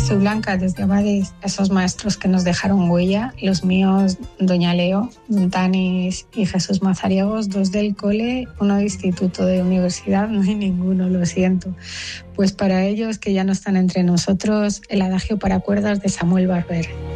Soy Blanca desde Abades, esos maestros que nos dejaron huella, los míos, doña Leo, don Tanis y Jesús Mazariegos, 2 del cole, 1 de instituto, de universidad, no hay ninguno, lo siento. Pues para ellos que ya no están entre nosotros, el adagio para cuerdas de Samuel Barber.